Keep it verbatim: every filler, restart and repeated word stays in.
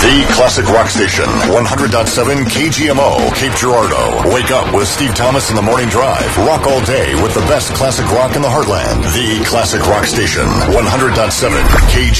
The Classic Rock Station, one hundred point seven K G M O, Cape Girardeau. Wake up with Steve Thomas in the Morning Drive. Rock all day with the best classic rock in the heartland. The Classic Rock Station, one hundred point seven K G M O.